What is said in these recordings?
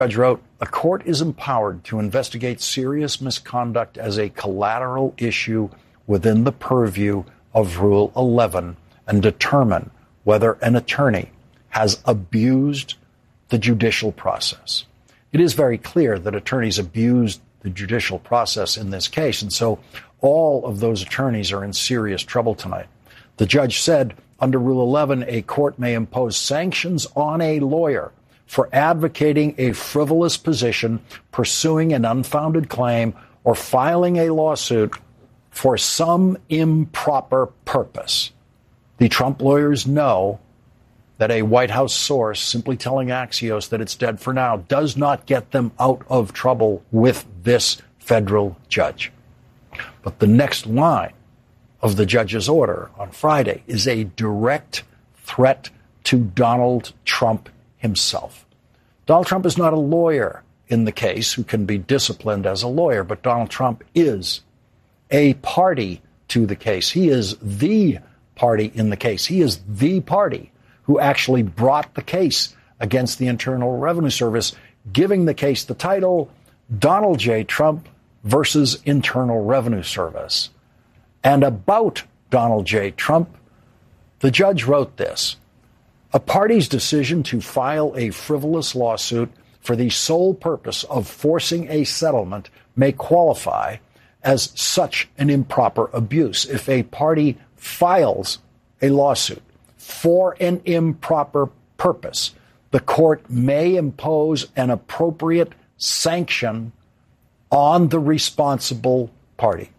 Judge wrote, a court is empowered to investigate serious misconduct as a collateral issue within the purview of Rule 11 and determine whether an attorney has abused the judicial process. It is very clear that attorneys abused the judicial process in this case, and so all of those attorneys are in serious trouble tonight. The judge said, under Rule 11, a court may impose sanctions on a lawyer for advocating a frivolous position, pursuing an unfounded claim, or filing a lawsuit for some improper purpose. The Trump lawyers know that a White House source simply telling Axios that it's dead for now does not get them out of trouble with this federal judge. But the next line of the judge's order on Friday is a direct threat to Donald Trump himself. Donald Trump is not a lawyer in the case who can be disciplined as a lawyer, but Donald Trump is a party to the case. He is the party in the case. He is the party who actually brought the case against the Internal Revenue Service, giving the case the title Donald J. Trump versus Internal Revenue Service. And about Donald J. Trump, the judge wrote this: a party's decision to file a frivolous lawsuit for the sole purpose of forcing a settlement may qualify as such an improper abuse. If a party files a lawsuit for an improper purpose, the court may impose an appropriate sanction on the responsible party.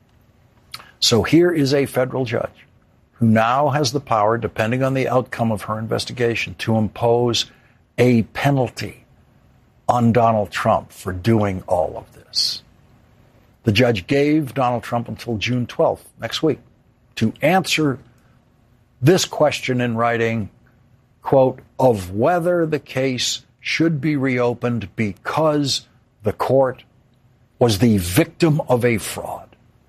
So here is a federal judge who now has the power, depending on the outcome of her investigation, to impose a penalty on Donald Trump for doing all of this. The judge gave Donald Trump until June 12th, next week, to answer this question in writing, quote, of whether the case should be reopened because the court was the victim of a fraud.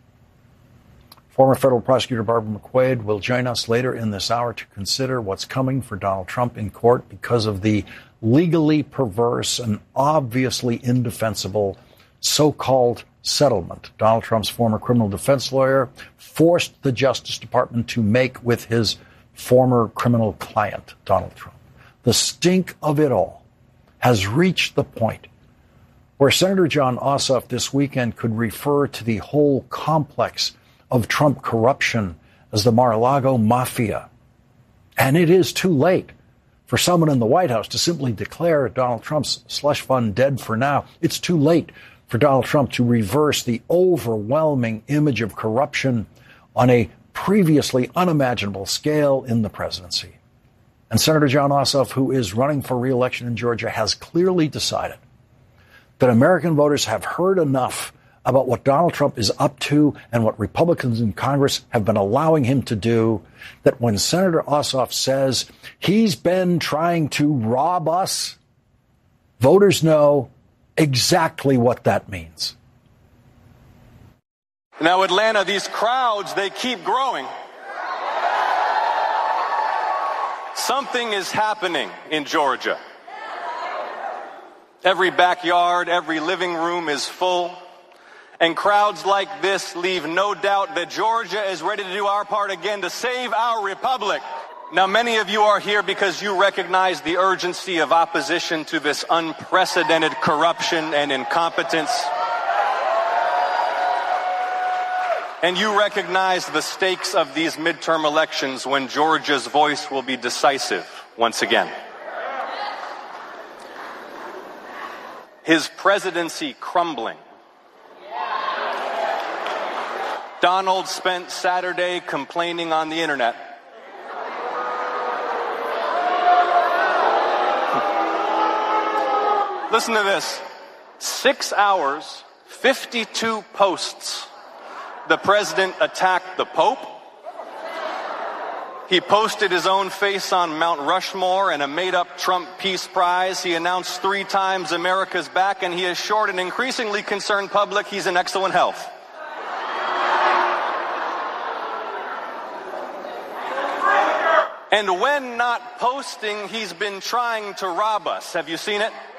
Former federal prosecutor Barbara McQuade will join us later in this hour to consider what's coming for Donald Trump in court because of the legally perverse and obviously indefensible so-called settlement Donald Trump's former criminal defense lawyer forced the Justice Department to make with his former criminal client, Donald Trump. The stink of it all has reached the point where Senator Jon Ossoff this weekend could refer to the whole complex of Trump corruption as the Mar-a-Lago Mafia. And it is too late for someone in the White House to simply declare Donald Trump's slush fund dead for now. It's too late for Donald Trump to reverse the overwhelming image of corruption on a previously unimaginable scale in the presidency. And Senator Jon Ossoff, who is running for re-election in Georgia, has clearly decided that American voters have heard enough about what Donald Trump is up to and what Republicans in Congress have been allowing him to do, that when Senator Ossoff says he's been trying to rob us, voters know exactly what that means. Now, Atlanta, these crowds, they keep growing. Something is happening in Georgia. Every backyard, every living room is full. And crowds like this leave no doubt that Georgia is ready to do our part again to save our republic. Now, many of you are here because you recognize the urgency of opposition to this unprecedented corruption and incompetence. And you recognize the stakes of these midterm elections when Georgia's voice will be decisive once again. His presidency crumbling. Donald spent Saturday complaining on the internet. Listen to this. 6 hours, 52 posts. The president attacked the Pope. He posted his own face on Mount Rushmore and a made-up Trump Peace Prize. He announced 3 times America's back, and he assured an increasingly concerned public he's in excellent health. And when not posting, he's been trying to rob us. Have you seen it?